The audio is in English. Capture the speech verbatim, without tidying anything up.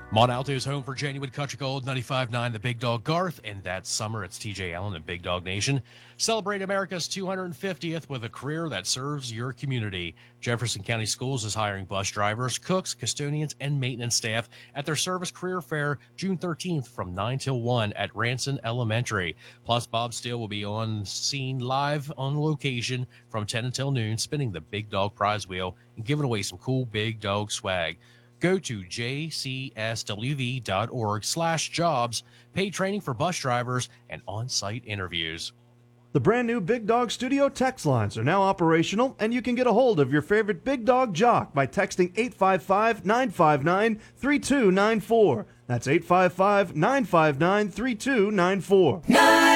Mont Alto is home for genuine country gold, ninety-five point nine The Big Dog Garth, and that summer it's T J Allen and Big Dog Nation. Celebrate America's two hundred fiftieth with a career that serves your community. Jefferson County Schools is hiring bus drivers, cooks, custodians, and maintenance staff at their service career fair June thirteenth from nine till one at Ranson Elementary. Plus, Bob Steele will be on scene live on location from ten until noon, spinning the Big Dog prize wheel and giving away some cool Big Dog swag. Go to jcswv.org slash jobs, paid training for bus drivers, and on-site interviews. The brand new Big Dog Studio text lines are now operational, and you can get a hold of your favorite Big Dog jock by texting eight five five, nine five nine, three two nine four. That's eight five five, nine five nine, three two nine four.